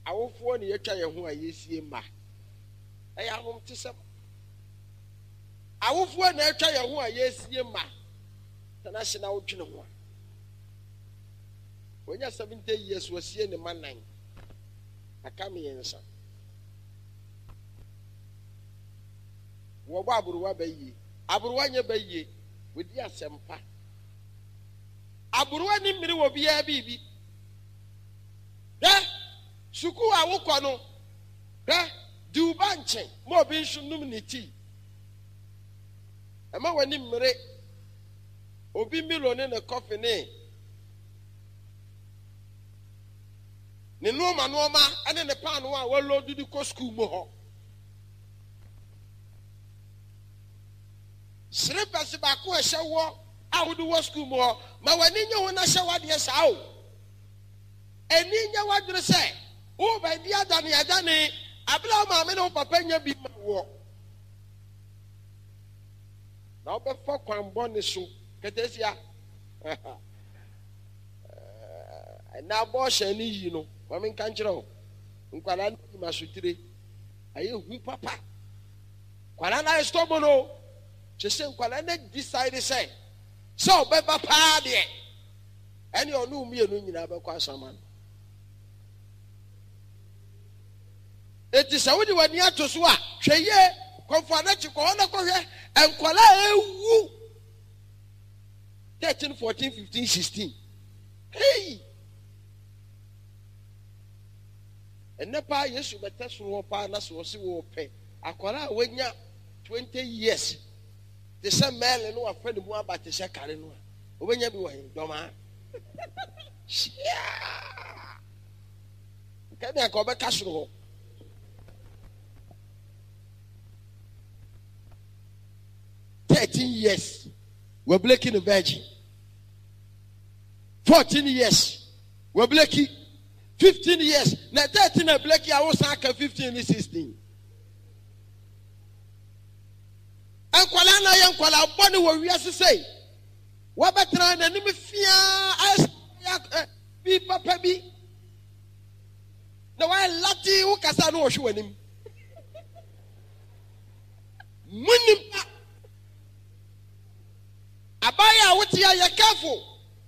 Awofo ne yɛtwa yɛn ho a yɛsie ma. Ɛyɛ ahom te sɛ awofo na yɛtwa yɛn ho a yɛsie ma. Tana hye na wodwene ho a. Wonya 70 years wasie ne ma 9. Aka mmiɛnsa. Wɔbɔ aburuwa bɛyie. Aburuwa nyɛ bɛyie. Wodi asɛmpa. Aburuwa ni mmiri wɔ biara bibi. Hɛ suku a wokɔ no. Hɛ di wo ba nkyɛn. Ma obi nso num ne tii. Ɛma w'ani mmiri. Obi milo ne kɔfe ne. Ne nneɛma ɛne ne paano a wɔlɔdu di kɔ school mu hɔ. Slippers baako a ɛhyɛ wɔ a wode wɔ school mu hɔ. Ma w'ani nye ho na hyɛ wadeɛ saa o. Ɛni nye wadwene sɛ wo ba di adane abla maame ne wo papa nya bi ma wɔ. Na wobɛfa kwan bɔ ne so ketesia. Na bɔ hyɛ ne yi no mame nka nkyerɛ wo. Nkwala no ma sotire ayɛ hu papa. Kwala na stop no. Kyese nkwala na decide sɛ ɔbɛba paa deɛ. Ɛne ɔno mmienu nyinaa bɛkɔ asama no. Eti sɛ wodi w'ani ato so a hwɛ yie kɔmfo anakyi kɔ na kɔhwɛ nkwala ewu 13 14 15 16. Hey! Enepa Yesu bɛtɛ soro pa na so se wo pɛ. Akwala a wanya 20 years. Te sɛ mɛle no afa ne mu aba te sɛ kare no a. Obenya bi wɔ he dɔma. Kɛne aka ɔbɛka soro hɔ. 13 years. We're breaking a virgin. 14 years. We're breaking 15 years. Now 13 a blacky, I was like 15 and 16. And Kualana young Kuala Bonnie were we as to say. What better than enemy fear as be papa be? No, I lati who casano showing him. Money. Abaya, what you are careful.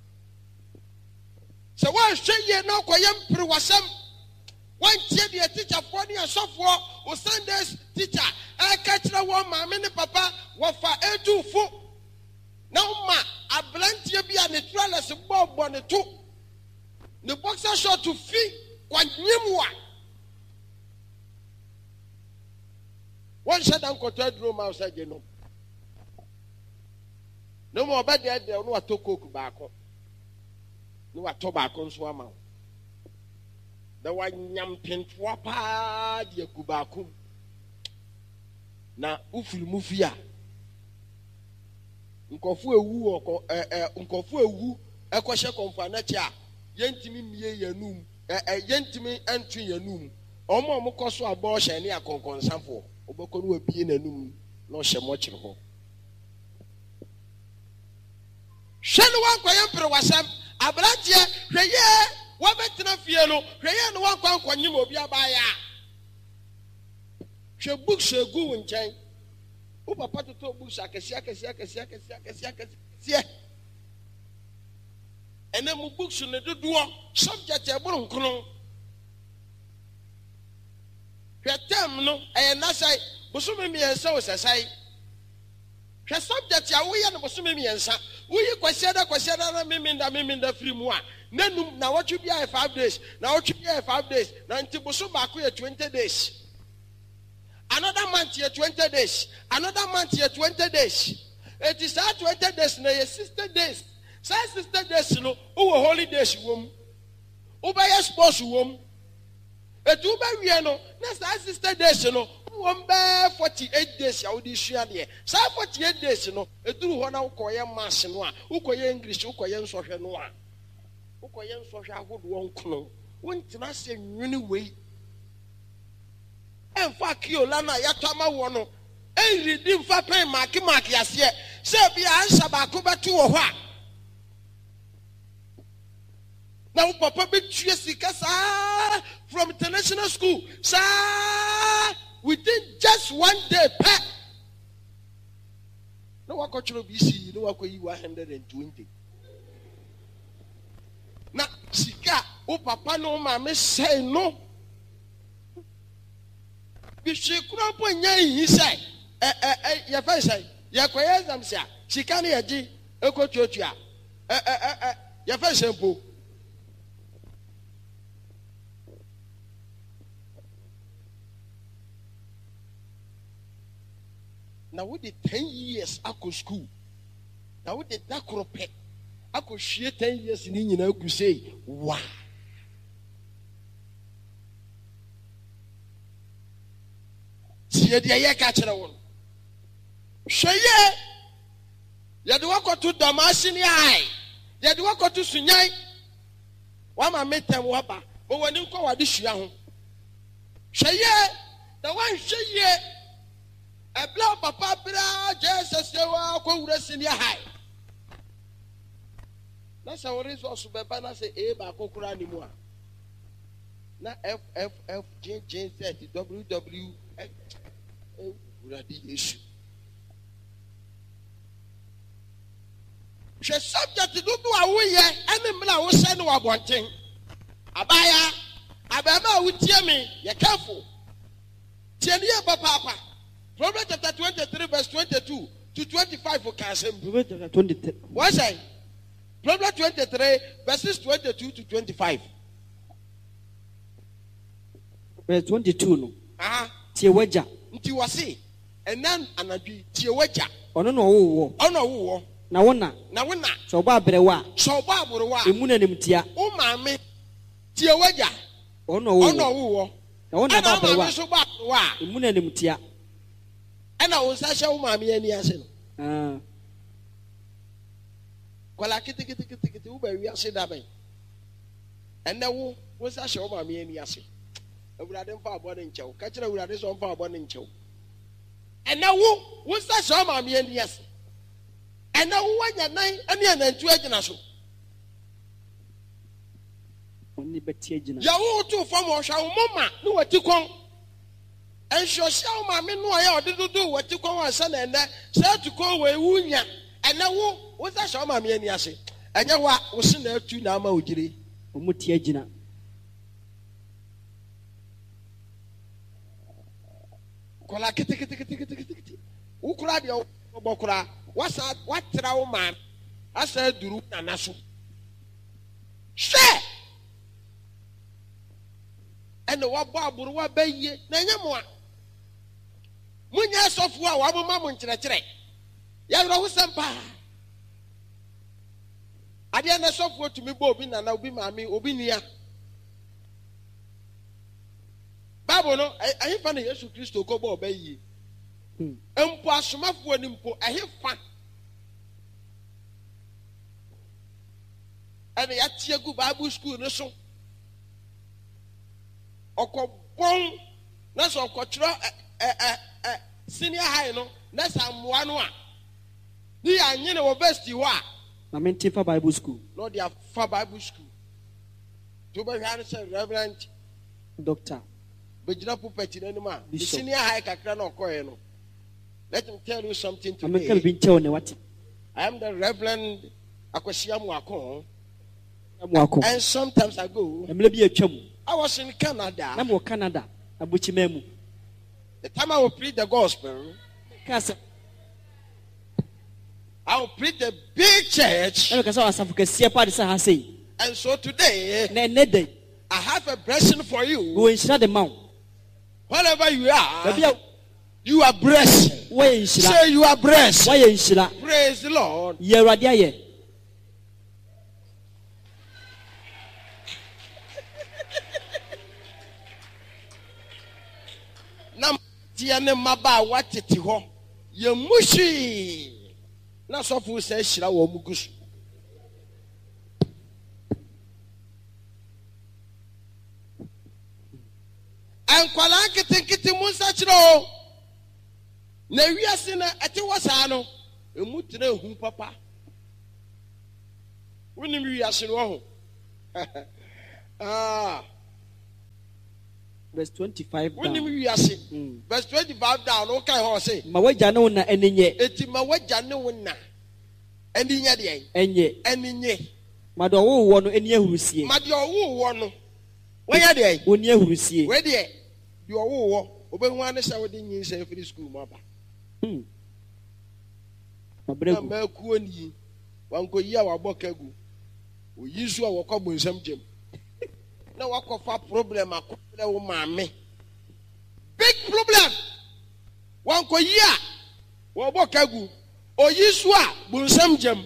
So why should you know Koyam Pruwasam? One teacher teacher for the software or Sundays teacher. I catch the one, my mini papa, what for A2 foot. Now, ma, a blank be an etral as a bob on the two. The boxer shot to feed one new one. One shut down control room outside, you know. No more bad there, no, I took cook back. No, I tobacco swam out. The one yam pin wapa, dear Kubakum. Na ufil mufia. Nkofu ewu ekwahye konfana tia yentimi mie yanum yentimi entwe yanum omo koso abo hye ne akonkonsanfo obekọ no abie nanum na ohye mokyere ho hwene wankoye mpere wasam abrantie hweye wabetena fie no hweye no wankwankonyim obi abaya hwe books egu nchen o papa toto books akesi ene mu books ne dodo subject e buru nkron hwetem no e na sai bosome miensa osasai hwe subject ya wo ye no bosome miensa wo yi kwasiada na meminda free mu a nanum na watwe bia 5 days na watwe bia 5 days na nti bosome ba ko 20 days. Another month here 20 days. Another month here 20 days. It is our 20 days na 60 days. Say 60 days no who holidays wom. Who buy sports wom. Et who buy we no na 60 days no who buy 48 days ya odi sua de. Say 48 days no eduru ho na ukoye mass no a ukoye English ukoye nsohwe no a ukoye nsohwe ahodo nkono. Wontina se nwini wei. En fa kiolana yatama wono en redeem fa pen mark yase se bia ansa ba ko beto wo ho a na wo papa betue sika saa from international school. Sir, within just 1 day, no one control BC, no one could 120. Now, Sika, oh, Papa, no, mamma, say no. She couldn't put he said, your face, your quiet, sir. She can't hear G, a coach, your face, simple. Now, with the 10 years, I could school. Now, with the dark pet, I could share 10 years in Indian. I could say, wow. See, the air catcher one. Say, you do walk to Damascene High. You do walk to Sunyai. One man made them wapa, but when you call this young, say, the one say, a blow papa, Jesus, you are going to senior high. That's our resource. Bepana say, Eba Kokura anymore. Now, J 30 WW. Issue. She subject to do away, and the man was sent to a one thing. Abaya, Abama would tell me, you're careful. Tell you about Papa. Proverbs chapter 23, verse 22 to 25 for Kasim. Proverbs chapter 23. What's I? Proverbs 23, verses 22 to 25. Verse 22. No. Tiwaja. Ntiwasi. And then Anabi. Tiwaja. Ono no wo. Ono wo. Na wona. Na wona. So ba brewa. So ba brewa. Emuna nemtia. O maame. Tiwaja. Ono wo. Ono wo. Na wona ba brewa. So ba brewa. Emuna nemtia. Ana wo sa hye wo maame ani ase no. Kwala kiti wo ba wi ase da ben. Ene wo sa hye wo maame ani ase. Awurade mfa abo ne nchew. Ka kire awurade so mfa abo ne nchew. Ene wo sa hye wo maame ani ase. Ene wo wanya nan ane anantu agina so. Oni beti agina. Ya wo to fam wo hwa wo mama ne wati kon. And so, shall my men know I do what you call a son and that, said to call away Wunya. And now, what's that? Show my men, Yassi. And you was in there to Namojiri, Mutiagina. Colakiti, Ukradio, Bokura, what's that? What trow man? I said, Duru Nanasu. Share! And the Wababu, what bay ye, Nanyamwa. Munya software, wabu mamun chire. Yabra usampa. Adiana software to me bobi na na obi mami obi nia. Bible no, ayi fa na Yesu Kristo ko bo obayi. Empo asomafo ni mpo ayi fa. Ene ya tie gu Bible school no so. Okobon na so okochro senior high no na samwa no a ni anye na university wa na mentifa Bible school no dia fa Bible school to be hwan say reverend doctor bejina pulpit na nima the senior high kakra na okoye no. Let me tell you something today. I am the Reverend Akwasiamu Akon. And sometimes ago I was in Canada. The time I will preach the gospel, I will preach the big church. And so today, I have a blessing for you. Wherever you are, you are blessed. Say you are blessed. Praise the Lord. Tiane maba watete ho ye mushi na sofu se hira wo mugusu ankwala kitinkiti munsa chiro na wiase na ate wasa no emu tire hu papa woni wiase no ho verse 25 When down. you see verse 25 down, okay, ho say. Ma wagya ne wo na enye Eti ma wagya ne wo na. Eni nya de enye. eni nye. Ma do wo no eni ahurusie. Ma de owo wo no. Wo nya de Oni ahurusie. we de owo wo obehu ane sɛ wo de nyin sɛ free school ma ba. Ma bregu. Ma ku oni. Wanko yi a wabɔ kagu. Oyi so a wɔkɔ bonsam gyem. Na wakɔfa problem akɔfrɛ wo maame. Big problem. Wanko yi a wɔbɔ kagu. Oyi so a bonsam gyem.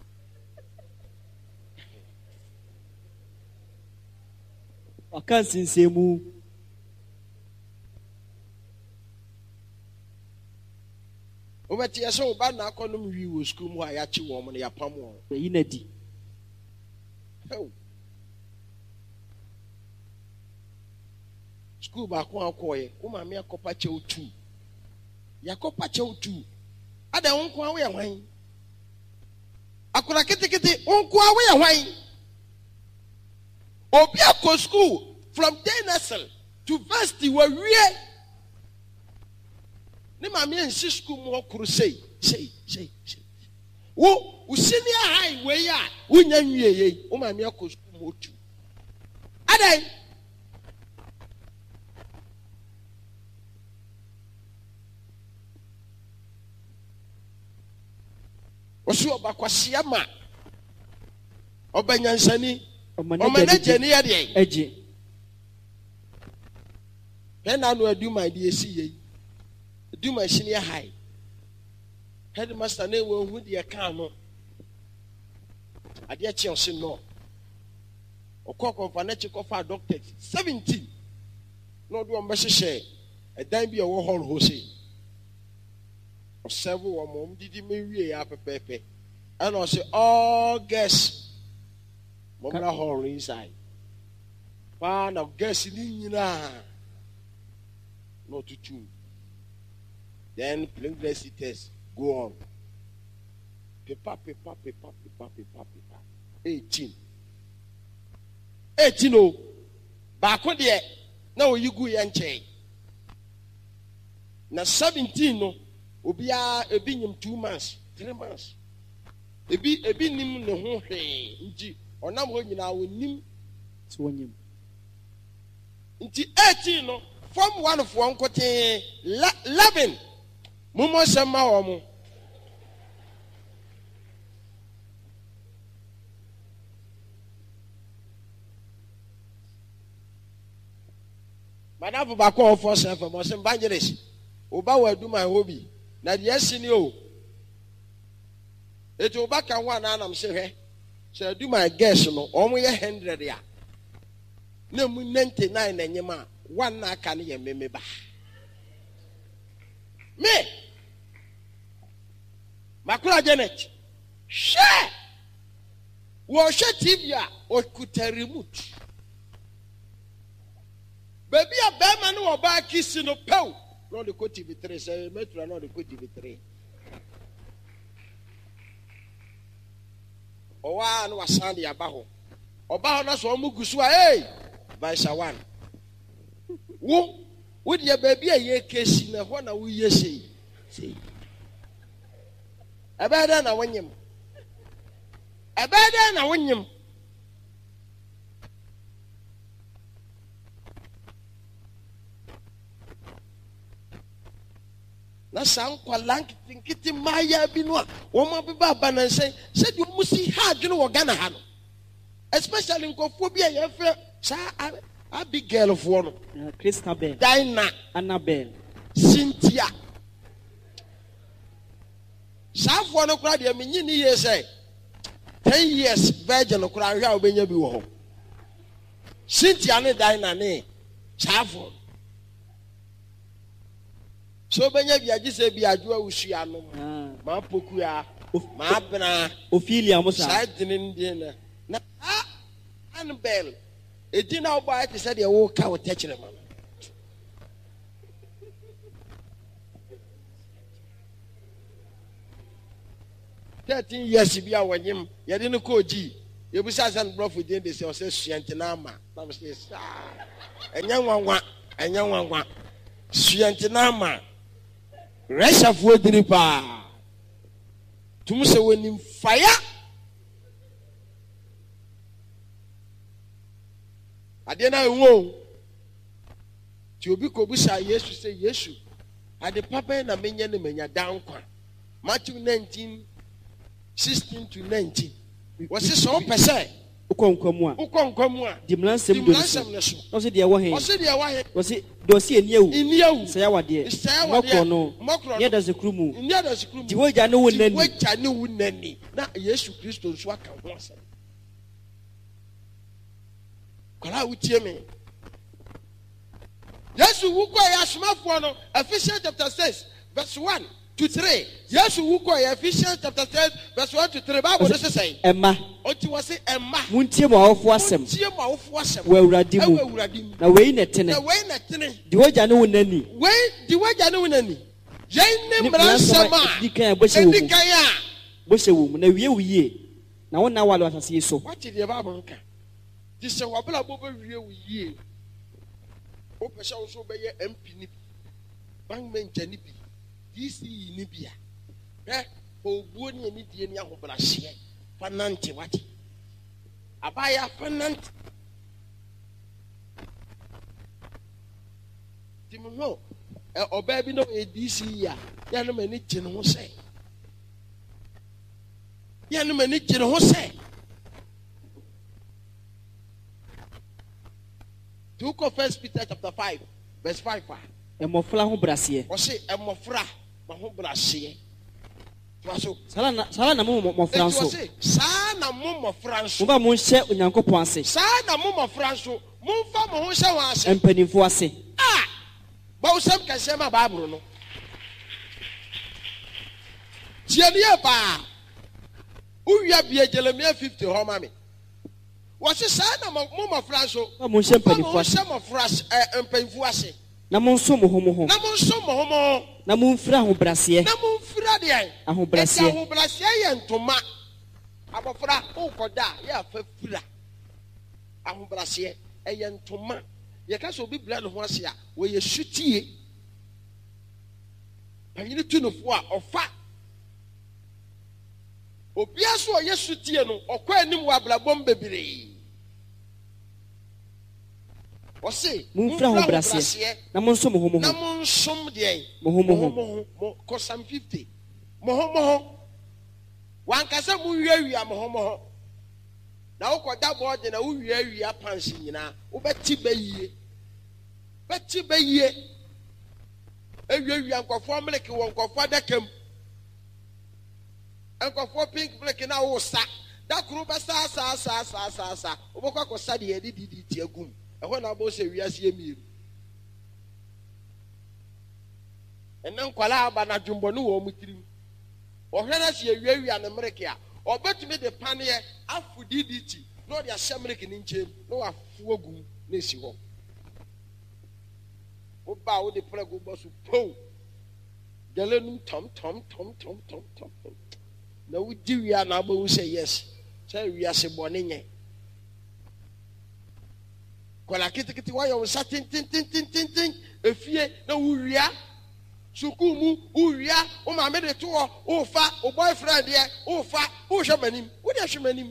Aka sinsemu. Obeti yɛ sɛ wo ba na akɔnom wi wɔ school mu a yɛakye wɔn mo no yɛapam wɔn. Yi na di. School baako akɔɔyɛ wo maame akɔpa kyɛw 2 yɛakɔpa kyɛw 2 ada wo nko a woyɛ hwan akora ketekete wo nko a woyɛ hwan obi akɔ school from day nursery to varsity wawie ne maame ansi school mu hɔ koro sei wo senior high wei a wonya nwie yei wo maame akɔ school mu 2 ada Osu obakwasiya ma obanyansani omanageni ya de eje pena no aduma de esi yi aduma shini ya high headmaster na ewo hu de ka no ade achi o se no okoko na chi kofa doctor 17 no do o mbehye edan bi e wo hall ho se several or mom did me we are pepe and I say all guests Mobra hall inside one of guests in not to 2 then pregnancy test go on paper 18 oh back on there now you go and change now 17 no Obia ebi nyim 2 months 3 months ebi nim ne ho hwe nti onam ho nyina wonim so wonyim nti 18 no form 1 of 1 kote 11 mumo sema wo mo madam ba ko for self mo sem evangelist oba wa do my hobby na yes ni o eto obaka ho ana nam se hwe se do my guess no omo ye 100 ya na mu 99 na nyema one na aka ne ye meme ba me makura Janet she wo she TV a o kuta remote baby a be ma no oba kisi no pew no the co TV3 say metro no the co TV3 owa no wasande abaho oba ho na so omu gusu a hey vice 1 wo de baby a ye kesi na ho na wo ye sei abada na wonyem na sankwa lank tinkiti maya bi no a wo ma be ba na nsen se de wo si ha adwene wo Ghana ha no especially nkofo bi a ye fe sa Abigail fo no Christabel Dinah Annabel Cynthia safo no kura de menyi ni ye say 10 years virgin no kura hwa obenya bi wo ho Cynthia ne Dinah ne safo so benya bi agise bi adwa usua no ma poku a ma bena Ophelia Musa side din na Annabel edina obo ati said e wo ka wo techere ma 13 years bi a wonyem ye de no ko ji ye bu sa san brofo din de se o se suante na ama na me se enya nwanwa anya wanwa suante na ma Russia fo diri pa tum se woni fire ade na enwo ti obi ko busa Yesu se Yesu ade papa na menye ne menya dankwa Matthew 19:16 to 19 was it so pese ukonkwamu a dimlansem do no se de wo he was it do se eniawu se ya wade mokro no ye da se krumu di woja ne wonani na Yesu Kristo nso aka ho asem kala utie me Yesu wuko ya asomafo no Ephesians chapter 6 verse 1 to 3 Yesu wuko ya Ephesians chapter 6 verse 1 to 3 Bible no say Emma oti wose Emma muntie mo awofo asem wa awurade mu na wei netene di woja ne wonani yen ne mransama dikan bo se wo mu na wie wiye na wona wale asase so what the Bible nka di se wabla bo be wie wiye o pese wo so be ye MP ni bank manager ni bi DC ni bia obuo ni ani die ni ahobrahye fanante wati abaya fanante dimho oba bi no DC ya no mani gine ho se Book of 1 Peter chapter 5 verse 5 emofra ho brase o se emofra ma ho brase to sala na mo mofra nso sa na mo mofra nso mo ba mo hye onyankopon ase sa na mo mofra nso mo fa mo ho hye wan ase empanimfo ase ba o sam ka se ma Bible no tiania ba uwia bia Jeremiah 50 ho ma me was it sad na mo mofra nso mo hye empanimfo ase empanimfo ase na mo nso mo ho na mo mfira ho brase na mo mfira de ahobrase ye ntoma abofra ukoda ya afafira ahobrase ye ntoma ye ka so biblia no ho ase a we ye sutie panyini tunofo a ofa obia so ye sutie no okwa anim wa blabom bebire Ose mumfra ho brase na monso mo ho na monsom de mo ko Psalm 50 mo wan kasa mu wiawia mo na ukoda board na wiawia pansi nyina wo beti bayie ewiawia nkofo mleke won nkofo adakam nkofo pink mleke na wo sa da kru ba sa obokwa ko sa de yedi ti agum ehon na bo se wiase emiru enen kwala aba na dwumbo no wo mutirim ohwena se wiawia ne mreke a obetumi de paneye afudiditi no de ahye mreke ni nchem no afu agum na esi ho oba wo de prego bo so po galenum tom na wo diwia na aba wo say yes say wiase bone nye kola kitikiti wa yo sa tin efie na wuwia sukumu wuwia o ma me de to o fa o boyfriend ye o fa o hwemanim wo de hwemanim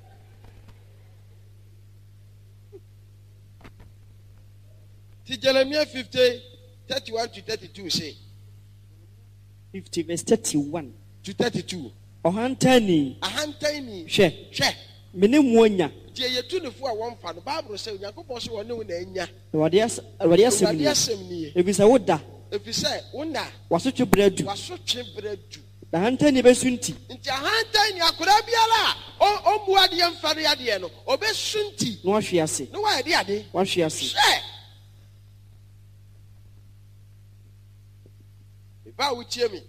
ti Jeremiah 50:31 to 32 say 50 verse 31 to 32 ahantani hwe mene muonya je yetunefo a won fa no Bible say Yakobon so won ne na anya wade asem ni ebisa woda efise wona wasotwe bradu na hantani besunti nti hantani akora biala o muade yemfare ade no obesunti no ahwe ase no wa de ade wahwe ase ba wutie mi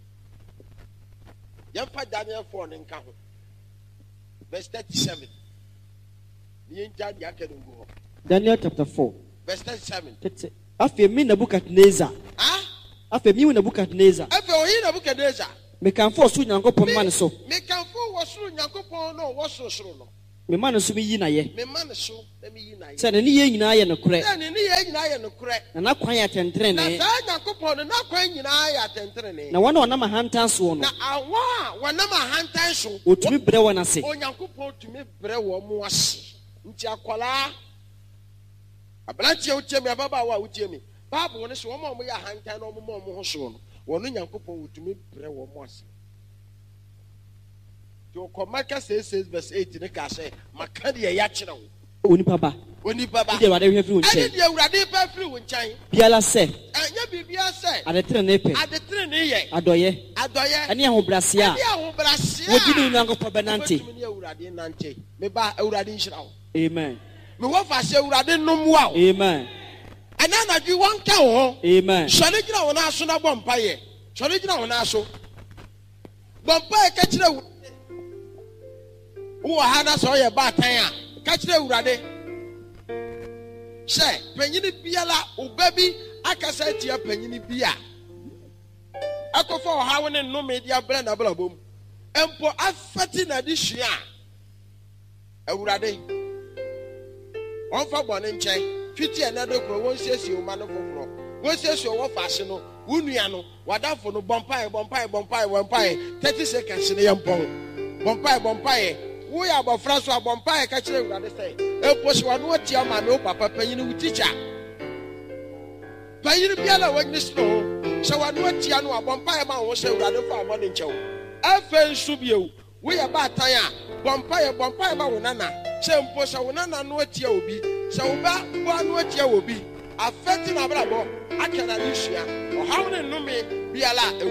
yemfa Daniel 4 ne nka ho verse 37 Daniel chapter 4 verse 37 after me Nebukadnezar after me Nebukadnezar after oyi Nebukadnezar me kan for so nyankopon man so me kan for wo so nyankopon no wo so no me man so me yi na ye me man so me yi na ye say na ni ye nyina ye no kure na ni ye nyina ye no kure na kwan ya tentere ne na sa Nyankopon na kwan nyina ya tentere ne na wona ona ma hantan so no na awa wona ma hantan so otumi bre wona se Onyankopon tumi bre wo mo ase nti akwala abrantie utie me ababa wa utie me Bible ne so wo mo ya hantan no mo ho so no wono Nyankopon otumi bre wo mo ase to komaka 6 verse 8 ne ka say maka de ya kire wo oni baba ide wade hwe fi wonche ade awurade pa fi wonchen biala se anya bibia se adetre ne pe ye adoye ene ahobrase a wodi ni Nyankopon benante me awurade nante me ba awurade nhira wo amen me wo fa se awurade nomwa wo amen ana na dwi wonka wo amen sole gina wo na aso na bompa ye sole gina wo na aso bompa ye ka kire wo wo ha na so ye batan a ka kire awurade se panyini biala obabi akasa tia panyini bia akofa o ha woni no media bra na bra bom empo afati na di hua awurade on fa bone nchen fiti na de kro won siesie o ma no foforo won siesie o wo faase no wonua no wadafo no bompai 30 seconds ne yempon bompai wo ya abofra so abompa e ka kire urade say e posi wa no tia ma me o papa panyin wo teacher panyin biala wa ni sno so wa no tia no abompa e ma wo say urade fa amone nchew afen su biew wo ya ba tan a bompa e ma wo nana se mpo so wo nana no tia obi se wo ba wo no tia obi afeti na brabo akana ni hua o hawo ne no me biala